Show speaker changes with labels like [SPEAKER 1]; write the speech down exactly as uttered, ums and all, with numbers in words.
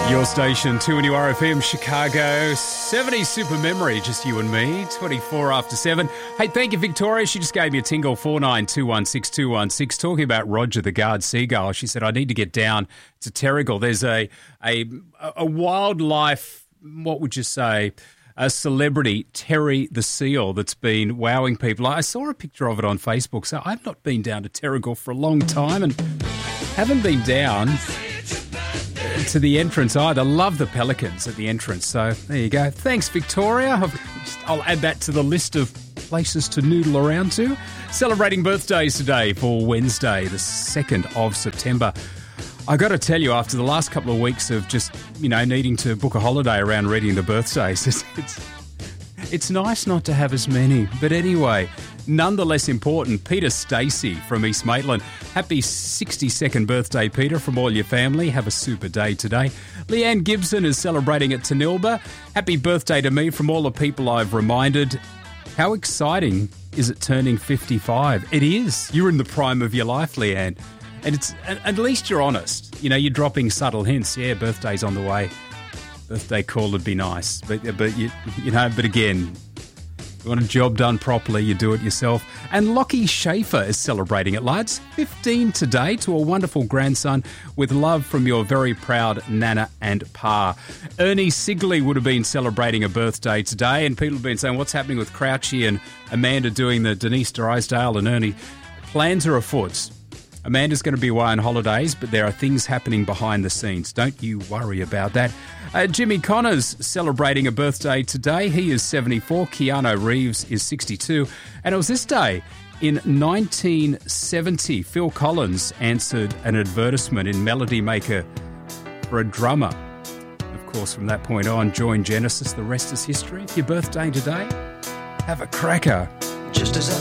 [SPEAKER 1] Your station, two N U R F M, Chicago, seventies Super Memory, just you and me, twenty-four after seven. Hey, thank you, Victoria. She just gave me a tingle, four nine two one six two one six, talking about Roger the Guard Seagull. She said, I need to get down to Terrigal. There's a, a, a wildlife, what would you say, a celebrity, Terry the Seal, that's been wowing people. I saw a picture of it on Facebook, so I've not been down to Terrigal for a long time and haven't been down to the entrance either. Love the pelicans at the entrance. So there you go. Thanks, Victoria. I've just, I'll add that to the list of places to noodle around to. Celebrating birthdays today for Wednesday, the second of September. I got to tell you, after the last couple of weeks of just, you know, needing to book a holiday around reading the birthdays, it's, it's, it's nice not to have as many. But anyway, nonetheless important, Peter Stacey from East Maitland. Happy sixty-second birthday, Peter, from all your family. Have a super day today. Leanne Gibson is celebrating at Tanilba. Happy birthday to me from all the people I've reminded. How exciting is it turning fifty-five? It is. You're in the prime of your life, Leanne. And it's at least you're honest. You know, you're dropping subtle hints. Yeah, birthday's on the way. Birthday call would be nice. But, but you, you know, but again, you want a job done properly, you do it yourself. And Lockie Schaefer is celebrating it, lads. fifteen today, to a wonderful grandson, with love from your very proud Nana and Pa. Ernie Sigley would have been celebrating a birthday today, and people have been saying, what's happening with Crouchy and Amanda doing the Denise Drysdale and Ernie? Plans are afoot. Amanda's going to be away on holidays, but there are things happening behind the scenes. Don't you worry about that. Uh, Jimmy Connors celebrating a birthday today. He is seventy-four. Keanu Reeves is sixty-two. And it was this day in nineteen seventy, Phil Collins answered an advertisement in Melody Maker for a drummer. Of course, from that point on, join Genesis. The rest is history. Your birthday today? Have a cracker.
[SPEAKER 2] Just as I